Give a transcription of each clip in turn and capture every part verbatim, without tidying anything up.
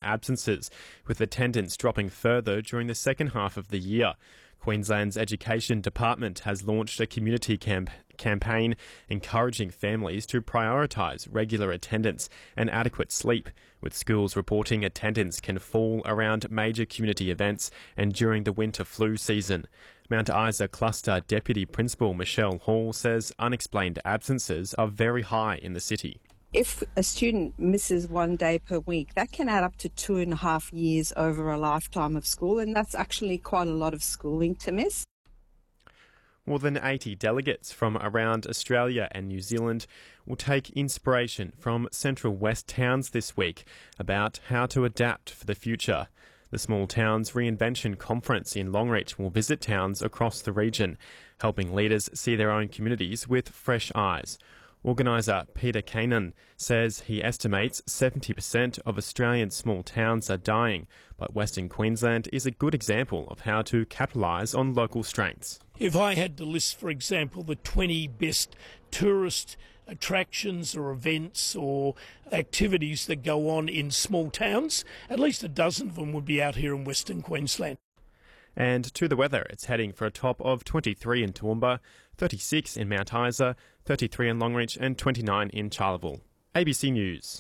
absences, with attendance dropping further during the second half of the year. Queensland's Education Department has launched a community camp- campaign encouraging families to prioritise regular attendance and adequate sleep, with schools reporting attendance can fall around major community events and during the winter flu season. Mount Isa Cluster Deputy Principal Michelle Hall says unexplained absences are very high in the city. If a student misses one day per week, that can add up to two and a half years over a lifetime of school, and that's actually quite a lot of schooling to miss. More than eighty delegates from around Australia and New Zealand will take inspiration from Central West towns this week about how to adapt for the future. The Small Towns Reinvention Conference in Longreach will visit towns across the region, helping leaders see their own communities with fresh eyes. Organiser Peter Kanan says he estimates seventy percent of Australian small towns are dying, but Western Queensland is a good example of how to capitalise on local strengths. If I had to list, for example, the twenty best tourist attractions or events or activities that go on in small towns, at least a dozen of them would be out here in Western Queensland. And to the weather, it's heading for a top of twenty-three in Toowoomba, thirty-six in Mount Isa, thirty-three in Longreach and twenty-nine in Charleville. A B C News.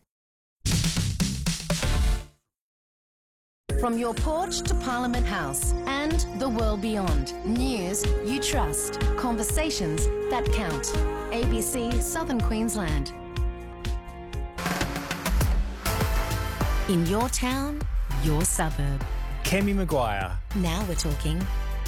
From your porch to Parliament House and the world beyond. News you trust. Conversations that count. A B C Southern Queensland. In your town, your suburb. Kemi Maguire. Now we're talking.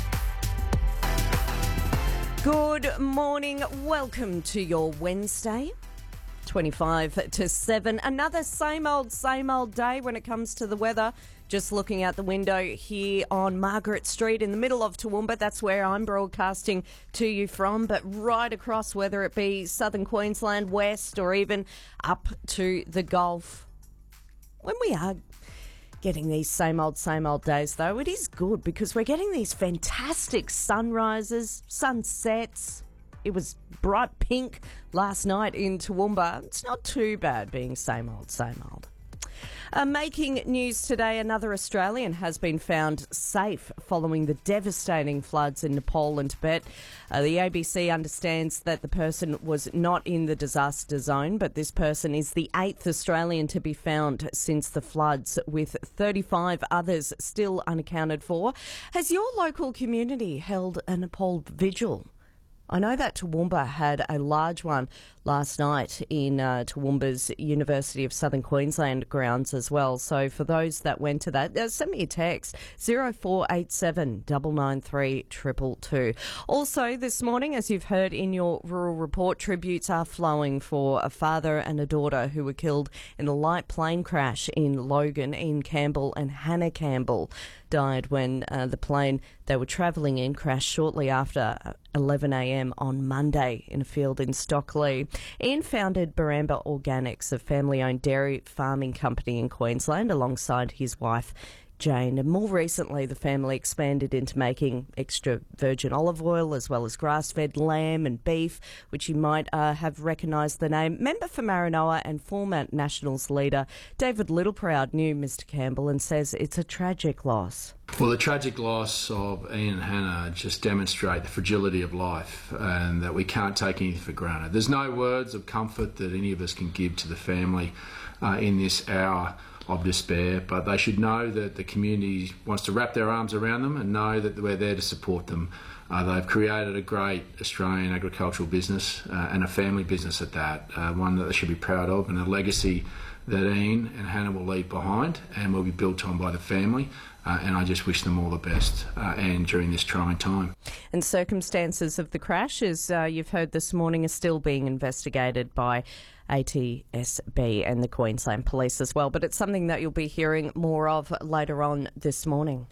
Good morning. Welcome to your Wednesday. twenty-five to seven. Another same old, same old day when it comes to the weather. Just looking out the window here on Margaret Street in the middle of Toowoomba. That's where I'm broadcasting to you from. But right across, whether it be southern Queensland, west, or even up to the Gulf. When we are getting these same old, same old days, though, it is good because we're getting these fantastic sunrises, sunsets. It was bright pink last night in Toowoomba. It's not too bad being same old, same old. Uh, making news today, another Australian has been found safe following the devastating floods in Nepal and Tibet. Uh, the A B C understands that the person was not in the disaster zone, but this person is the eighth Australian to be found since the floods, with thirty-five others still unaccounted for. Has your local community held a Nepal vigil? I know that Toowoomba had a large one last night in uh, Toowoomba's University of Southern Queensland grounds as well. So for those that went to that, uh, send me a text, zero four eight seven nine nine three two two two. Also this morning, as you've heard in your rural report, tributes are flowing for a father and a daughter who were killed in a light plane crash in Logan in Campbell, and Hannah Campbell died when uh, the plane they were travelling in crashed shortly after eleven a.m. on Monday in a field in Stockley. Ian founded Baramba Organics, a family-owned dairy farming company in Queensland, alongside his wife Jane. And more recently, the family expanded into making extra virgin olive oil as well as grass-fed lamb and beef, which you might uh, have recognised the name. Member for Maranoa and former Nationals leader David Littleproud knew Mister Campbell and says it's a tragic loss. Well, the tragic loss of Ian and Hannah just demonstrate the fragility of life and that we can't take anything for granted. There's no words of comfort that any of us can give to the family uh, in this hour of despair, but they should know that the community wants to wrap their arms around them and know that we're there to support them. Uh, they've created a great Australian agricultural business uh, and a family business at that, uh, one that they should be proud of, and a legacy that Ian and Hannah will leave behind and will be built on by the family. Uh, and I just wish them all the best uh, and during this trying time. And circumstances of the crash, as uh, you've heard this morning, are still being investigated by A T S B and the Queensland Police as well. But it's something that you'll be hearing more of later on this morning.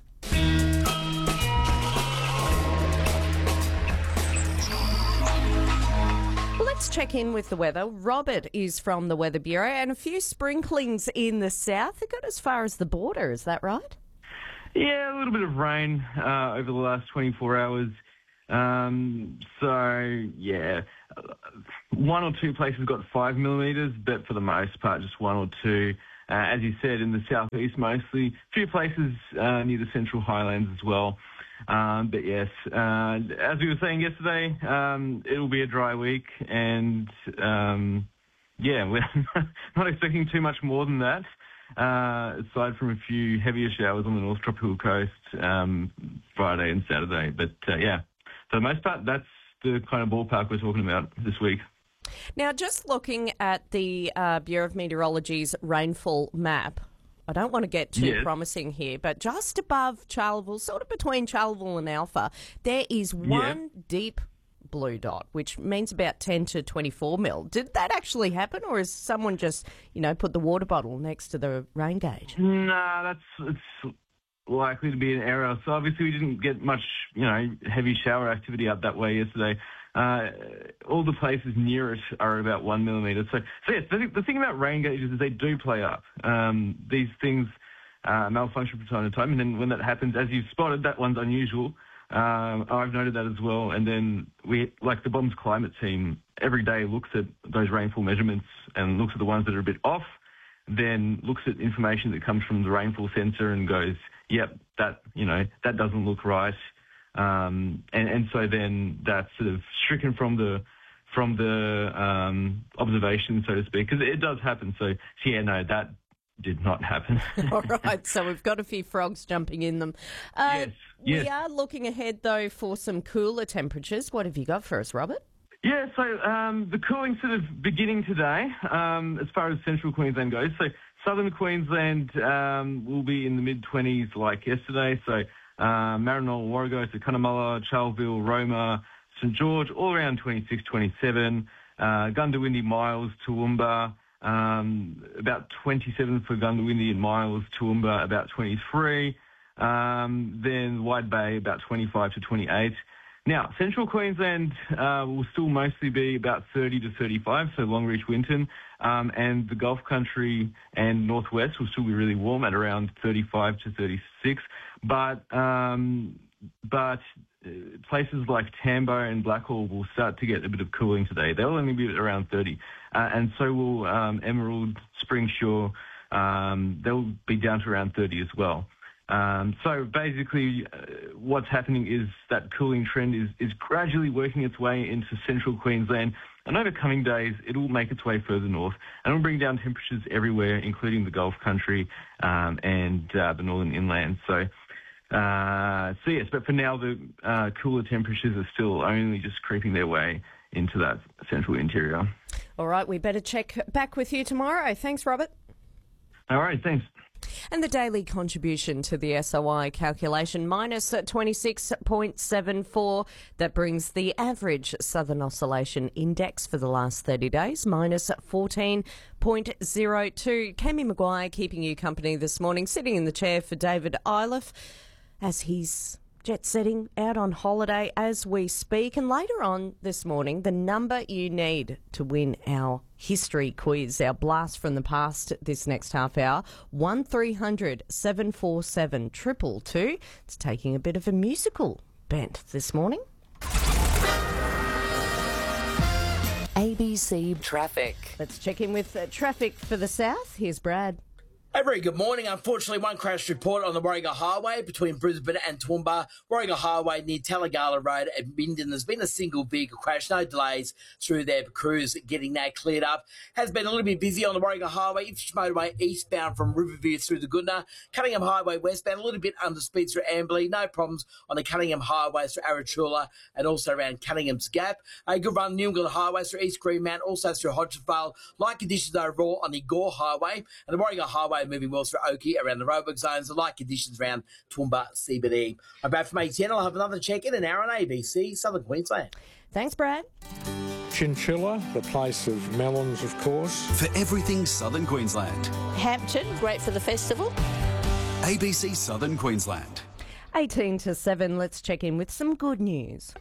Let's check in with the weather. Robert is from the Weather Bureau, and a few sprinklings in the south. It got as far as the border, is that right? Yeah, a little bit of rain uh, over the last twenty-four hours. Um, so, yeah, one or two places got five millimetres, but for the most part, just one or two. uh, as you said, in the southeast mostly. A few places uh, near the Central Highlands as well. Um, but yes, uh, as we were saying yesterday, um, it'll be a dry week, and um, yeah, we're not expecting too much more than that, uh, aside from a few heavier showers on the North Tropical Coast um, Friday and Saturday. But uh, yeah, for the most part, that's the kind of ballpark we're talking about this week. Now, just looking at the uh, Bureau of Meteorology's rainfall map, I don't want to get too yes. promising here, but just above Charleville, sort of between Charleville and Alpha, there is one yeah. deep blue dot, which means about ten to twenty-four mil. Did that actually happen, or has someone just, you know, put the water bottle next to the rain gauge? No, nah, that's it's likely to be an error. So obviously we didn't get much, you know, heavy shower activity up that way yesterday. Uh, all the places near it are about one millimetre. So, so yes, the, the thing about rain gauges is they do play up. Um, these things uh, malfunction from time to time, and then when that happens, as you've spotted, that one's unusual. Um, I've noted that as well. And then we, like the Bombs climate team, every day looks at those rainfall measurements and looks at the ones that are a bit off, then looks at information that comes from the rainfall sensor and goes, yep, that, you know, that doesn't look right. Um, and, and so then that's sort of stricken from the from the um, observation, so to speak, because it does happen. So, so, yeah, no, that did not happen. All right, so we've got a few frogs jumping in them. Uh, yes, we yes. are looking ahead, though, for some cooler temperatures. What have you got for us, Robert? Yeah, so um, the cooling sort of beginning today um, as far as central Queensland goes. So southern Queensland um, will be in the mid-twenties like yesterday. So Uh, Maranoa, Warrego, so Cunnamulla, Charleville, Roma, St George, all around twenty-six, twenty-seven. Uh, Goondiwindi, Miles, Toowoomba, um, about twenty-seven for Goondiwindi and Miles, Toowoomba about twenty-three. Um, then Wide Bay about twenty-five to twenty-eight. Now, central Queensland uh, will still mostly be about thirty to thirty-five, so Longreach, Winton, um, and the Gulf Country and Northwest will still be really warm at around thirty-five to thirty-six. But um, but uh, places like Tambo and Blackhall will start to get a bit of cooling today. They'll only be at around thirty, uh, and so will um, Emerald, Spring Shore. Um, they'll be down to around thirty as well. Um, so basically uh, what's happening is that cooling trend is, is gradually working its way into central Queensland, and over coming days it will make its way further north and it will bring down temperatures everywhere, including the Gulf Country um, and uh, the northern inland. So, uh, so yes, but for now the uh, cooler temperatures are still only just creeping their way into that central interior. All right, we better check back with you tomorrow. Thanks, Robert. All right, thanks. And the daily contribution to the S O I calculation, minus twenty-six point seven four. That brings the average Southern Oscillation Index for the last thirty days, minus fourteen point zero two. Cammy Maguire keeping you company this morning, sitting in the chair for David Iliff as he's jet setting out on holiday as we speak. And later on this morning, the number you need to win our history quiz, our blast from the past this next half hour, one three hundred seven four seven two two two. It's taking a bit of a musical bent this morning. A B C Traffic. Let's check in with uh, traffic for the south. Here's Brad. A very good morning. Unfortunately, one crash report on the Warrego Highway between Brisbane and Toowoomba. Warrego Highway near Talagala Road at Minden. There's been a single vehicle crash. No delays through there. Crews getting that cleared up. Has been a little bit busy on the Warrego Highway. Ipswich Motorway eastbound from Riverview through the Goodna. Cunningham Highway westbound. A little bit under speed through Amberley. No problems on the Cunningham Highway through Arachula and also around Cunningham's Gap. A good run Newington Highway through East Greenmount. Also through Hodgevale. Light conditions overall on the Gore Highway. And the Warrego Highway moving well through Oakey around the roadwork zones, the light conditions around Toowoomba C B D. I'm back from eight ten. I'll have another check in an hour on A B C Southern Queensland. Thanks, Brad. Chinchilla, the place of melons, of course. For everything Southern Queensland. Hampton, great for the festival. A B C Southern Queensland. eighteen to seven, let's check in with some good news.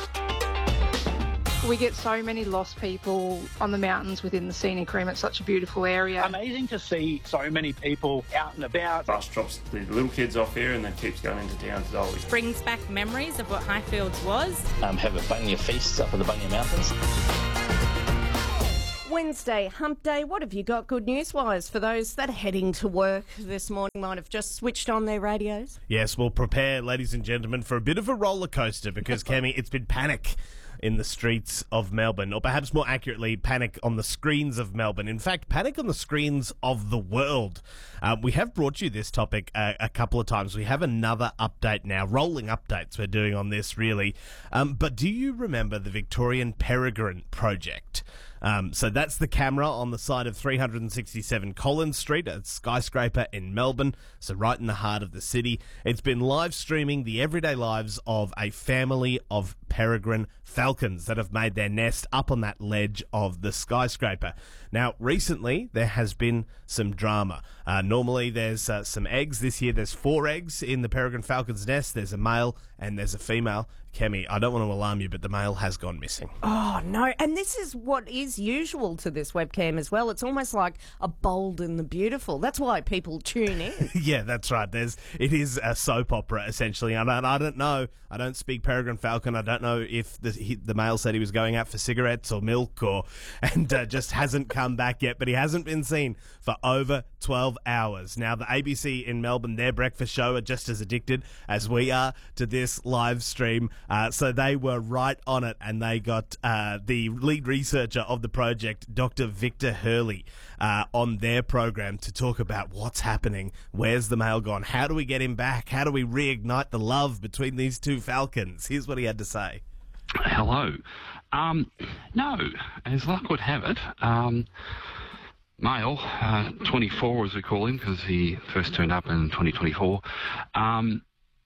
We get so many lost people on the mountains within the scenic rim. It's such a beautiful area. Amazing to see so many people out and about. Bus drops the little kids off here and then keeps going into town to Dolly. Brings back memories of what Highfields was. Um, have a bunya feast up at the Bunya Mountains. Wednesday, hump day. What have you got good news-wise for those that are heading to work this morning, might have just switched on their radios? Yes, we'll prepare, ladies and gentlemen, for a bit of a roller coaster because, Cammy, it's been panic in the streets of Melbourne, or perhaps more accurately, panic on the screens of Melbourne. In fact, panic on the screens of the world. Um, we have brought you this topic a, a couple of times. We have another update now, rolling updates we're doing on this, really. Um, but do you remember the Victorian Peregrine Project? Um, so that's the camera on the side of three sixty-seven Collins Street, a skyscraper in Melbourne, so right in the heart of the city. It's been live streaming the everyday lives of a family of peregrine falcons that have made their nest up on that ledge of the skyscraper. Now, recently, there has been some drama. Uh, normally, there's uh, some eggs. This year, there's four eggs in the peregrine falcon's nest. There's a male and there's a female. Kemi, I don't want to alarm you, but the male has gone missing. Oh, no. And this is what is usual to this webcam as well. It's almost like a Bold and the Beautiful. That's why people tune in. Yeah, that's right. There's It is a soap opera, essentially. And I, I don't know. I don't speak peregrine falcon. I don't know if the he, the male said he was going out for cigarettes or milk or and uh, just hasn't come back yet. But he hasn't been seen for over twelve hours. Now, the A B C in Melbourne, their breakfast show, are just as addicted as we are to this live stream. Uh, so they were right on it, and they got uh, the lead researcher of the project, Doctor Victor Hurley, uh, on their program to talk about what's happening, where's the male gone, how do we get him back, how do we reignite the love between these two falcons. Here's what he had to say. Hello. Um, no, as luck would have it, um, male, uh, twenty-four as we call him, because he first turned up in twenty twenty-four, um,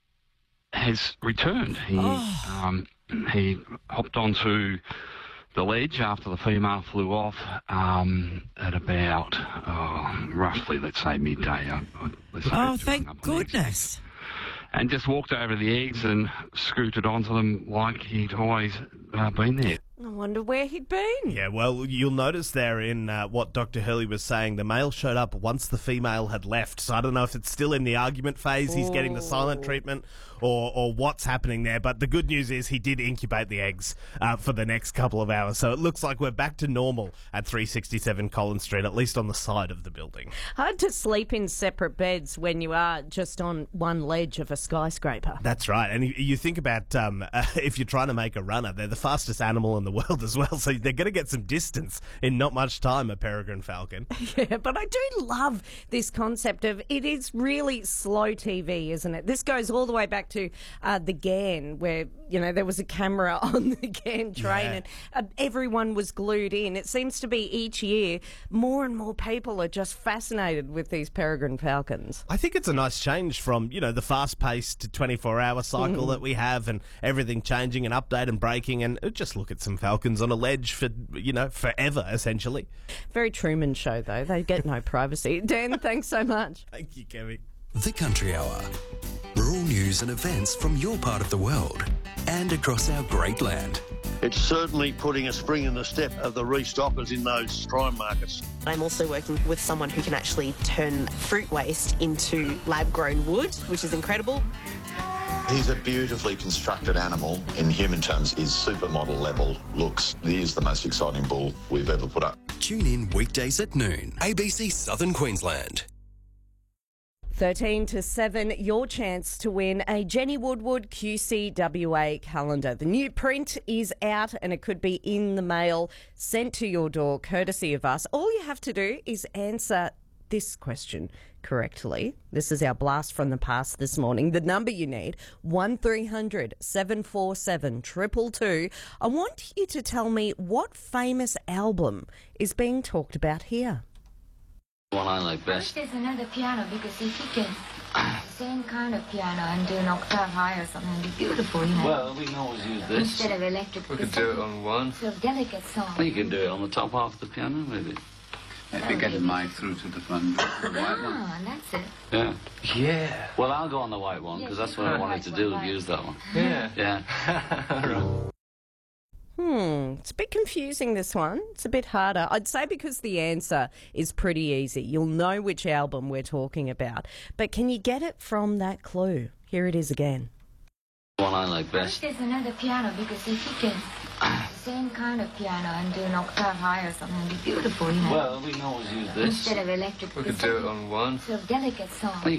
has returned. He oh. um, he hopped onto the ledge after the female flew off um, at about oh, roughly, let's say, midday. Uh, let's say oh, thank goodness. And just walked over the eggs and scooted onto them like he'd always uh, been there. I wonder where he'd been. Yeah, well, you'll notice there in uh, what Doctor Hurley was saying, the male showed up once the female had left. So I don't know if it's still in the argument phase, he's getting the silent treatment, or, or what's happening there. But the good news is he did incubate the eggs uh, for the next couple of hours. So it looks like we're back to normal at three sixty-seven Collins Street, at least on the side of the building. Hard to sleep in separate beds when you are just on one ledge of a skyscraper. That's right. And you think about um, uh, if you're trying to make a runner, they're the fastest animal in the world as well, so they're going to get some distance in not much time, a peregrine falcon. Yeah, but I do love this concept of it is really slow T V, isn't it? This goes all the way back to uh, the Ghan, where, you know, there was a camera on the Ghan train, yeah. and uh, everyone was glued in. It seems to be each year more and more people are just fascinated with these peregrine falcons. I think it's a nice change from, you know, the fast-paced twenty-four hour cycle mm. that we have, and everything changing and update and breaking, and just look at some falcons on a ledge for, you know, forever, essentially. Very Truman Show, though. They get no privacy. Dan, thanks so much. Thank you, Kevin. The Country Hour. Rural news and events from your part of the world and across our great land. It's certainly putting a spring in the step of the restockers in those prime markets. I'm also working with someone who can actually turn fruit waste into lab-grown wood, which is incredible. He's a beautifully constructed animal. In human terms, his supermodel level looks. He is the most exciting bull we've ever put up. Tune in weekdays at noon. A B C Southern Queensland. thirteen to seven, your chance to win a Jenny Woodward Q C W A calendar. The new print is out and it could be in the mail, sent to your door, courtesy of us. All you have to do is answer this question correctly. This is our blast from the past this morning. The number you need, one three hundred seven four seven two two two. I want you to tell me what famous album is being talked about here. One I like best. There's another piano, because if you can same kind of piano and do an octave higher or something, it'd be beautiful, you know. Well, we can always use this. Instead of electric. We could do it on one. Sort of delicate song. Well, you can do it on the top half of the piano, maybe. If you get the mic through to the front. The white one. Ah, that's it. Yeah. Yeah. Well, I'll go on the white one, because that's what I wanted to do, use that one. Yeah. Yeah. Hmm, it's a bit confusing, this one. It's a bit harder. I'd say because the answer is pretty easy. You'll know which album we're talking about. But can you get it from that clue? Here it is again. One I like best. There's another piano, because if you can same kind of piano and do an octave higher or something. It'd be beautiful, you know. Well, we can always use this. Instead of electric. We could do it on one. Sort of delicate song.